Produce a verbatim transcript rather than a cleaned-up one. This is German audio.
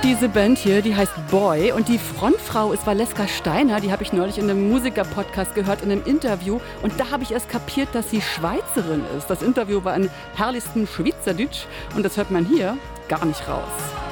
Diese Band hier, die heißt Boy und die Frontfrau ist Valeska Steiner. Die habe ich neulich in einem Musiker-Podcast gehört, in einem Interview. Und da habe ich erst kapiert, dass sie Schweizerin ist. Das Interview war in herrlichstem Schweizerdeutsch und das hört man hier gar nicht raus.